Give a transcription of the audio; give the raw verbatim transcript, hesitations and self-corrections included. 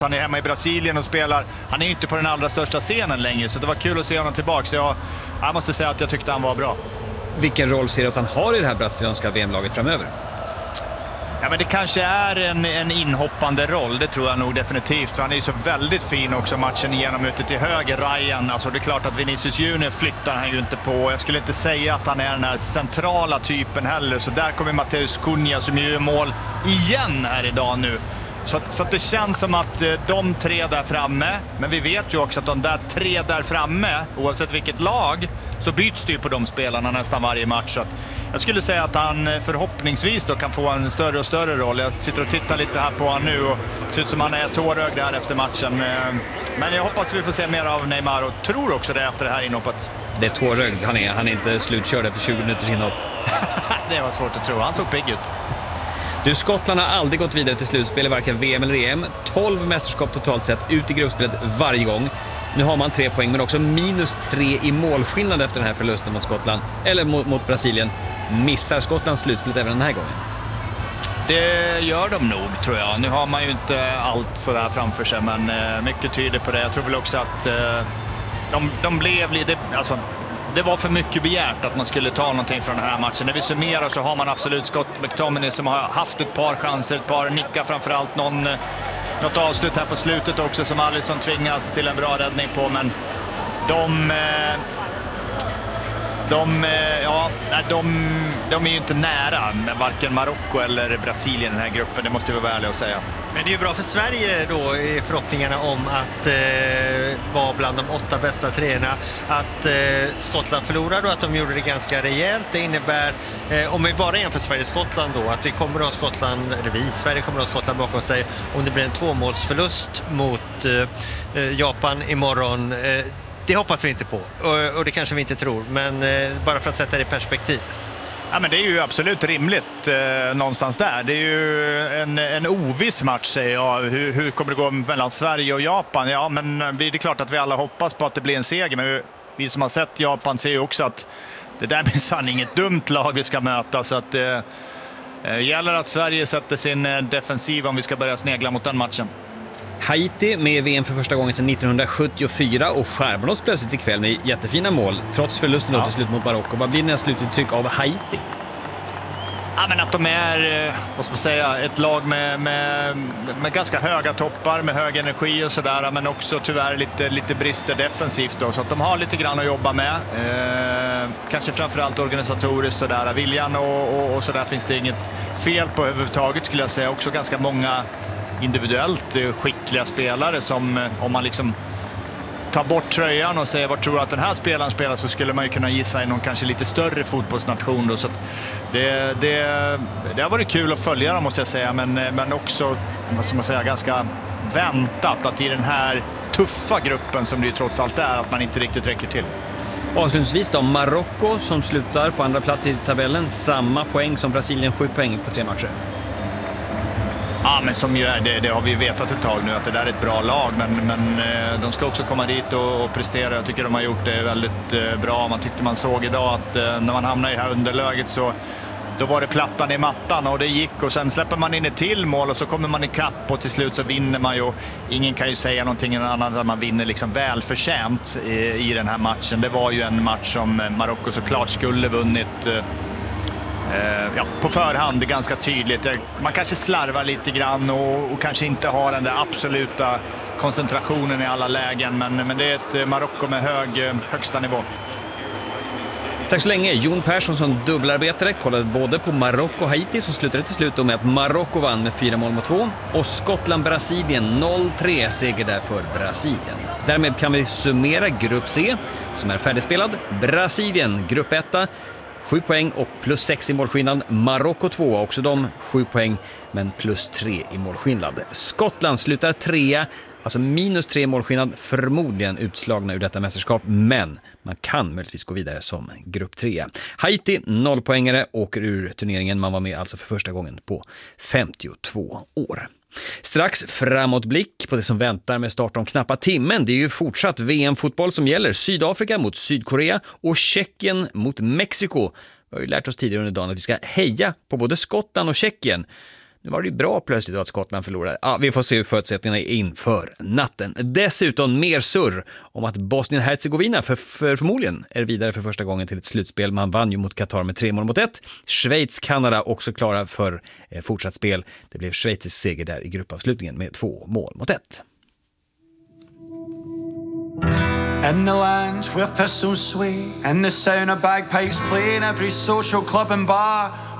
Han är hemma i Brasilien och spelar. Han är ju inte på den allra största scenen längre, så det var kul att se honom tillbaka. Så jag, jag måste säga att jag tyckte han var bra. Vilken roll ser du att han har i det här brasilianska V M-laget framöver? Ja, men det kanske är en, en inhoppande roll, det tror jag nog definitivt. Han är ju så väldigt fin också matchen igenom ute till höger, Ryan. Alltså det är klart att Vinicius Junior flyttar han ju inte på. Jag skulle inte säga att han är den här centrala typen heller. Så där kommer Mateus Cunha som gör mål igen här idag nu. Så, att, så att det känns som att de tre där framme, men vi vet ju också att de där tre där framme, oavsett vilket lag, så byts det ju på de spelarna nästan varje match. Så att jag skulle säga att han förhoppningsvis då kan få en större och större roll. Jag sitter och tittar lite här på honom nu och det ser ut som han är tårögd där efter matchen. Men jag hoppas vi får se mer av Neymar och tror också det efter det här inhoppet. Det är tårögd han är, han är inte slutkörd efter tjugo minuters inhopp. Det var svårt att tro, han såg pigg ut. Du, Skottland har aldrig gått vidare till slutspel i varken V M eller E M. tolv mästerskap totalt sett ut i gruppspelet varje gång. Nu har man tre poäng men också minus tre i målskillnad efter den här förlusten mot Skottland. Eller mot, mot Brasilien. Missar Skottland slutspelet även den här gången? Det gör de nog, tror jag. Nu har man ju inte allt sådär framför sig, men eh, mycket tyder på det. Jag tror väl också att eh, de, de blev lite... Alltså, det var för mycket begärt att man skulle ta någonting från den här matchen. När vi summerar så har man absolut Scott McTominay som har haft ett par chanser, ett par nickar framförallt. Någon, något avslut här på slutet också som Alisson tvingas till en bra räddning på. Men de... De, ja, de, de är ju inte nära med varken Marocko eller Brasilien i den här gruppen, det måste vi vara ärliga att säga. Men det är ju bra för Sverige då i förhoppningarna om att eh, vara bland de åtta bästa treorna. Att eh, Skottland förlorar då, att de gjorde det ganska rejält. Det innebär, eh, om vi bara jämför Sverige-Skottland då, att vi kommer att ha Skottland, eller vi, Sverige kommer att ha Skottland bakom sig om det blir en tvåmålsförlust mot eh, Japan imorgon. Eh, Det hoppas vi inte på, och, och det kanske vi inte tror, men eh, bara för att sätta det i perspektiv. Ja, men det är ju absolut rimligt eh, någonstans där. Det är ju en, en oviss match, säger jag. Hur, hur kommer det gå mellan Sverige och Japan? Ja, men det är klart att vi alla hoppas på att det blir en seger, men vi som har sett Japan ser ju också att det där är sann inget dumt lag vi ska möta, så att det eh, gäller att Sverige sätter sin defensiv om vi ska börja snegla mot den matchen. Haiti med i V M för första gången sedan nittonhundrasjuttiofyra och skärmar oss plötsligt ikväll med jättefina mål trots förlusten ja. till slut mot Marocko. Vad blir det slututtryck av Haiti? Ja, men att de är, vad ska man säga, ett lag med, med, med ganska höga toppar, med hög energi och sådär, men också tyvärr lite, lite brister defensivt då, så att de har lite grann att jobba med. Eh, kanske framförallt organisatoriskt sådär. Viljan och, och, och sådär finns det inget fel på överhuvudtaget, skulle jag säga. Också ganska många individuellt skickliga spelare som, om man liksom tar bort tröjan och säger vad tror du att den här spelaren spelar, så skulle man ju kunna gissa i någon kanske lite större fotbollsnation då. Så att det, det, det har varit kul att följa dem, måste jag säga, men, men också, vad ska man säga, ganska väntat att i den här tuffa gruppen som det ju trots allt är, att man inte riktigt räcker till. Avslutningsvis då, Marocko som slutar på andra plats i tabellen, samma poäng som Brasilien, sju poäng på tre matcher. Ja, men som ju är, det, det har vi vetat ett tag nu, att det där är ett bra lag, men, men eh, de ska också komma dit och, och prestera. Jag tycker de har gjort det väldigt eh, bra. Man tyckte man såg idag att eh, när man hamnar i det här underläget så då var det plattan i mattan och det gick, och sen släpper man in ett till mål och så kommer man i kapp och till slut så vinner man ju. Ingen kan ju säga någonting annat än att man vinner liksom välförtjänt i, i den här matchen. Det var ju en match som Marocko såklart skulle vunnit eh, Ja, på förhand, det är ganska tydligt. Man kanske slarvar lite grann och, och kanske inte har den där absoluta koncentrationen i alla lägen, men, men det är ett Marocko med hög, högsta nivå. Tack så länge. Jon Persson som dubbelarbetare kollade både på Marocko och Haiti, som slutade till slut med att Marocko vann med fyra mål mot två, och Skottland-Brasilien noll tre seger där för Brasilien. Därmed kan vi summera grupp C som är färdigspelad. Brasilien, grupp ett, sju poäng och plus sex i målskillnad. Marocko två, också de sju poäng men plus tre i målskillnad. Skottland slutar trea, alltså minus tre målskillnad, förmodligen utslagna ur detta mästerskap, men man kan möjligtvis gå vidare som grupp trea. Haiti, nollpoängare, åker ur turneringen. Man var med alltså för första gången på femtiotvå år. Strax framåtblick på det som väntar med start om knappa timmen. Det är ju fortsatt V M-fotboll som gäller. Sydafrika mot Sydkorea och Tjeckien mot Mexiko. Vi har ju lärt oss tidigare under dagen att vi ska heja på både Skottland och Tjeckien. Nu var det ju bra plötsligt att Skottland förlorade. Ja, vi får se hur förutsättningarna är inför natten. Dessutom mer surr om att Bosnien-Hercegovina för, för förmodligen är vidare för första gången till ett slutspel. Man vann ju mot Qatar med tre mål mot ett. Schweiz, Kanada också klara för eh, fortsatt spel. Det blev schweizisk seger där i gruppavslutningen med två mål mot ett. In the lands where thistles sway, and the sound of bagpipes play in every social club and bar,